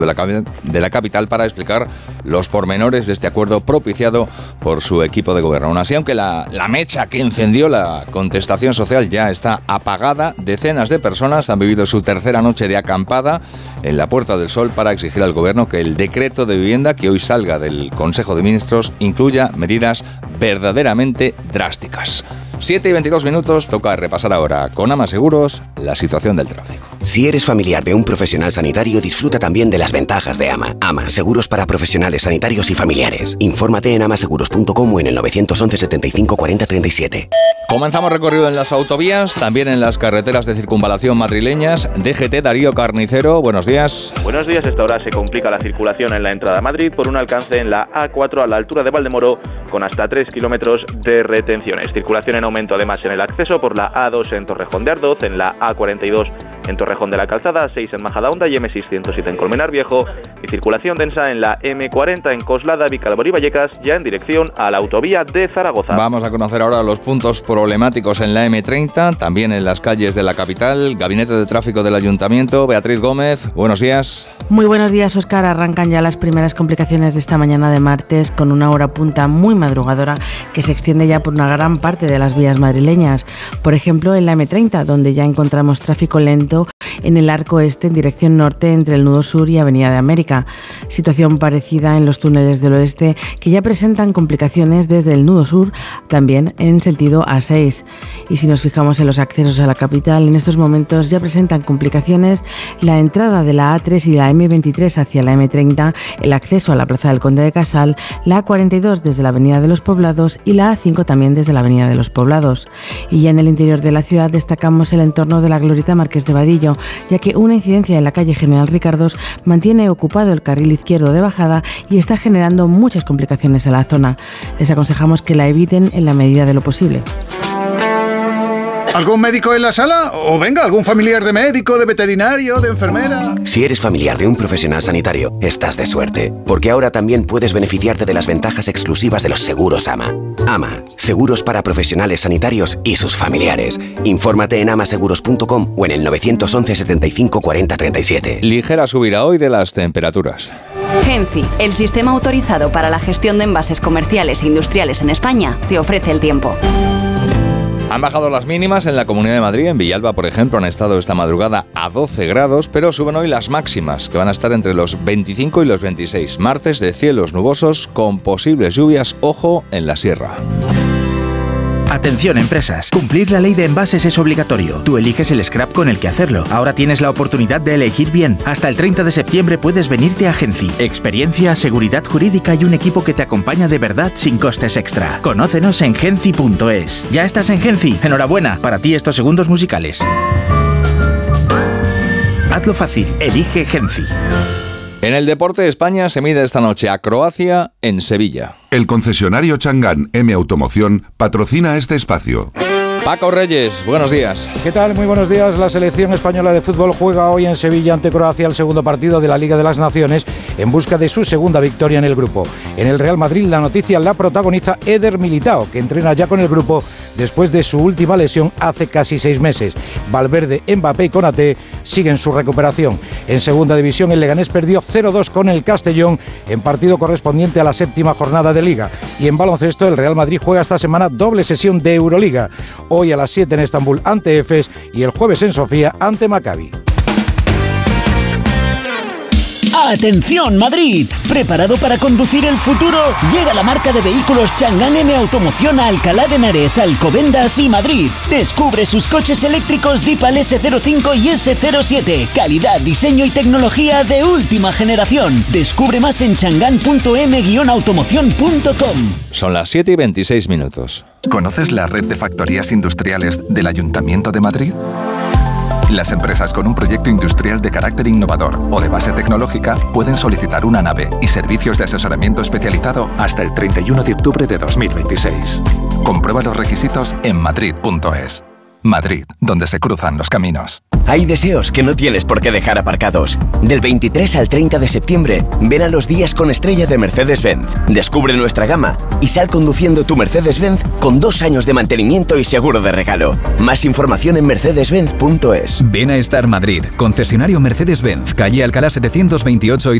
de la capital para explicar los pormenores de este acuerdo propiciado por su equipo de gobierno. Aún así, aunque la mecha que encendió la contestación social ya está apagada, decenas de personas han vivido su tercera noche de acampada en la Puerta del Sol para exigir al gobierno que el decreto de vivienda que hoy salga del Consejo de Ministros incluya medidas verdaderamente drásticas. 7:22, toca repasar ahora con AMA Seguros la situación del tráfico. Si eres familiar de un profesional sanitario, disfruta también de las ventajas de AMA. AMA, seguros para profesionales sanitarios y familiares. Infórmate en amaseguros.com o en el 911 75 40 37. Comenzamos recorrido en las autovías, también en las carreteras de circunvalación madrileñas. DGT, Darío Carnicero, buenos días. Buenos días, esta hora se complica la circulación en la entrada a Madrid por un alcance en la A4 a la altura de Valdemoro con hasta 3 kilómetros de retenciones. Circulación en aumento además en el acceso por la A2 en Torrejón de Ardoz, en la A42 en Torrejón de la Calzada, A6 en Majadahonda y M607 en Colmenar Viejo, y circulación densa en la M40 en Coslada, Vicálvaro y Vallecas, ya en dirección a la autovía de Zaragoza. Vamos a conocer ahora los puntos problemáticos en la M30, también en las calles de la capital. Gabinete de Tráfico del Ayuntamiento, Beatriz Gómez, buenos días. Muy buenos días, Óscar. Arrancan ya las primeras complicaciones de esta mañana de martes con una hora punta muy madrugadora que se extiende ya por una gran parte de las vías madrileñas. Por ejemplo, en la M30, donde ya encontramos tráfico lento en el arco este en dirección norte entre el Nudo Sur y Avenida de América. Situación parecida en los túneles del oeste que ya presentan complicaciones desde el Nudo Sur, también en sentido A6. Y si nos fijamos en los accesos a la capital, en estos momentos ya presentan complicaciones la entrada de la A3 y la M23 hacia la M30, el acceso a la Plaza del Conde de Casal, la A42 desde la Avenida de los Poblados y la A5 también desde la Avenida de los Poblados. Y ya en el interior de la ciudad destacamos el entorno de la Glorieta Marqués de Vadillo, ya que una incidencia en la calle General Ricardos mantiene ocupado el carril izquierdo de bajada y está generando muchas complicaciones en la zona. Les aconsejamos que la eviten en la medida de lo posible. ¿Algún médico en la sala? O venga, algún familiar de médico, de veterinario, de enfermera. Si eres familiar de un profesional sanitario, estás de suerte, porque ahora también puedes beneficiarte de las ventajas exclusivas de los seguros AMA. AMA, seguros para profesionales sanitarios y sus familiares. Infórmate en amaseguros.com o en el 911 75 40 37. Ligera subida hoy de las temperaturas. Genci, el sistema autorizado para la gestión de envases comerciales e industriales en España, te ofrece el tiempo. Han bajado las mínimas en la Comunidad de Madrid. En Villalba, por ejemplo, han estado esta madrugada a 12 grados, pero suben hoy las máximas, que van a estar entre los 25 y los 26. Martes de cielos nubosos con posibles lluvias, ojo, en la sierra. Atención empresas, cumplir la ley de envases es obligatorio. Tú eliges el scrap con el que hacerlo. Ahora tienes la oportunidad de elegir bien. Hasta el 30 de septiembre puedes venirte a Genci. Experiencia, seguridad jurídica y un equipo que te acompaña de verdad sin costes extra. Conócenos en genci.es. ¿Ya estás en Genci? Enhorabuena, para ti estos segundos musicales. Hazlo fácil, elige Genci. En el deporte, España se mide esta noche a Croacia en Sevilla. El concesionario Chang'an M Automoción patrocina este espacio. Paco Reyes, buenos días. ¿Qué tal? Muy buenos días. La selección española de fútbol juega hoy en Sevilla ante Croacia el segundo partido de la Liga de las Naciones en busca de su segunda victoria en el grupo. En el Real Madrid la noticia la protagoniza Eder Militao, que entrena ya con el grupo después de su última lesión hace casi 6 meses. Valverde, Mbappé y Konaté siguen su recuperación. En segunda división el Leganés perdió 0-2 con el Castellón en partido correspondiente a la 7ª jornada de Liga. Y en baloncesto el Real Madrid juega esta semana doble sesión de Euroliga. Hoy a las 7 en Estambul ante Efes y el jueves en Sofía ante Maccabi. ¡Atención Madrid! ¿Preparado para conducir el futuro? Llega la marca de vehículos Chang'an M Automoción a Alcalá de Henares, Alcobendas y Madrid. Descubre sus coches eléctricos Deepal S05 y S07. Calidad, diseño y tecnología de última generación. Descubre más en chang'an.m-automoción.com. Son las 7:26. ¿Conoces la red de factorías industriales del Ayuntamiento de Madrid? Las empresas con un proyecto industrial de carácter innovador o de base tecnológica pueden solicitar una nave y servicios de asesoramiento especializado hasta el 31 de octubre de 2026. Comprueba los requisitos en madrid.es. Madrid, donde se cruzan los caminos. Hay deseos que no tienes por qué dejar aparcados. Del 23 al 30 de septiembre, ven a los días con estrella de Mercedes-Benz. Descubre nuestra gama y sal conduciendo tu Mercedes-Benz con 2 años de mantenimiento y seguro de regalo. Más información en mercedes-benz.es. Ven a Star Madrid, concesionario Mercedes-Benz, calle Alcalá 728 y